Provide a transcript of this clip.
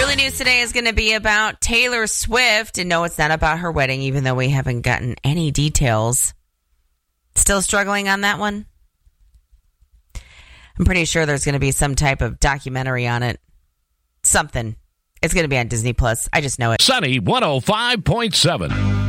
the news today is going to be about Taylor Swift. And no, it's not about her wedding, even though we haven't gotten any details. Still struggling on that one? I'm pretty sure there's going to be some type of documentary on it. Something. It's going to be on Disney Plus. I just know it. Sunny 105.7.